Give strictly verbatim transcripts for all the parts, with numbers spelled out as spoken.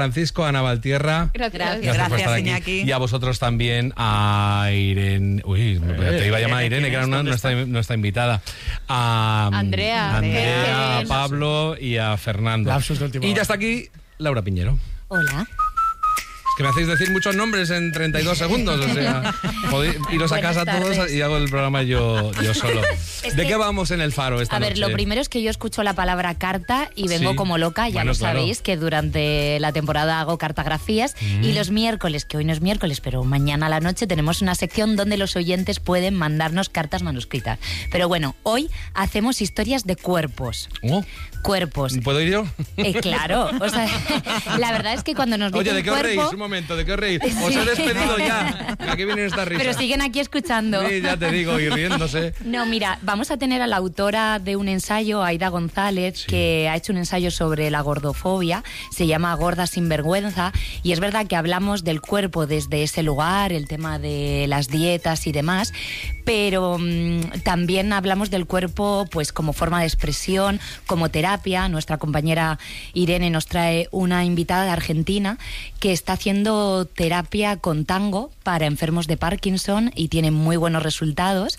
Francisco, Ana Valtierra. Gracias, gracias, gracias por estar aquí. Iñaki. Y a vosotros también, a Irene. Uy, eh, te iba a llamar a Irene, que era una, nuestra, nuestra invitada. A Andrea, Andrea, a que... Pablo y a Fernando. Y ya está aquí Laura Piñero. Hola. Es que me hacéis decir muchos nombres en treinta y dos segundos, o sea, podéis iros a casa todos y hago el programa yo, yo solo. Es ¿De que, qué vamos en el Faro esta A ver, noche? lo primero es que yo escucho la palabra carta y vengo Sí. como loca, ya Bueno, lo claro. sabéis, que durante la temporada hago cartagrafías Mm. y los miércoles, que hoy no es miércoles, pero mañana a la noche tenemos una sección donde los oyentes pueden mandarnos cartas manuscritas. Pero bueno, hoy hacemos historias de cuerpos. Oh, Cuerpos. ¿puedo ir yo? Eh, claro, o sea, la verdad es que cuando nos dicen Oye, ¿de qué os cuerpo, reís? Un momento, ¿de qué os reís? Os he despedido ya. Aquí vienen estas risas. pero siguen aquí escuchando. Sí, ya te digo, y riéndose. No, mira, vamos a tener a la autora de un ensayo, Aida González, Sí. que ha hecho un ensayo sobre la gordofobia, se llama Gorda sin vergüenza, y es verdad que hablamos del cuerpo desde ese lugar, el tema de las dietas y demás, pero mmm, también hablamos del cuerpo pues como forma de expresión, como terapia. Nuestra compañera Irene nos trae una invitada de Argentina que está haciendo terapia con tango para enfermos de Parkinson y tiene muy buenos resultados,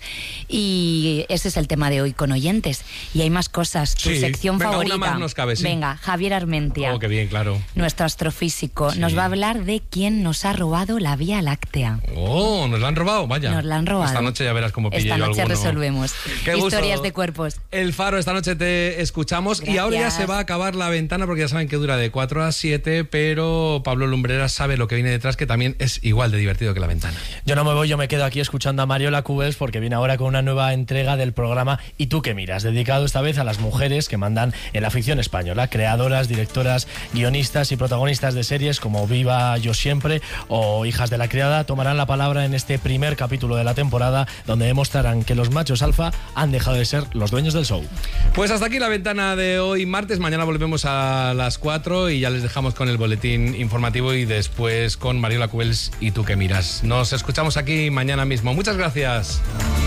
y ese es el tema de hoy con oyentes. Y hay más cosas, tu Sí. sección Venga, favorita. una más nos cabe, sí. Venga, Javier Armentia, Oh, qué bien, claro. nuestro astrofísico, Sí. nos va a hablar de quién nos ha robado la Vía Láctea. Oh, ¿nos la han robado? Vaya. Nos la han robado. Esta noche ya verás cómo pille Esta yo noche alguno. resolvemos. Qué gusto. Historias de cuerpos. El Faro, esta noche te escuchamos. Gracias. Y ahora ya se va a acabar la ventana porque ya saben que dura de cuatro a siete, pero Pablo Lumbreras sabe lo que viene detrás, que también es igual de divertido que la ventana. Yo no me voy, yo me quedo aquí escuchando a Mariola Cubels porque viene ahora con una nueva entrega del programa ¿Y tú qué miras?, dedicado esta vez a las mujeres que mandan en la ficción española, creadoras, directoras, guionistas y protagonistas de series como Viva Yo Siempre o Hijas de la Criada tomarán la palabra en este primer capítulo de la temporada, donde demostrarán que los machos alfa han dejado de ser los dueños del show. Pues hasta aquí la ventana de hoy martes. Mañana volvemos a las cuatro y ya les dejamos con el boletín informativo y después con Mariola Cubels y tú qué miras. Nos escuchamos aquí mañana mismo. Muchas gracias.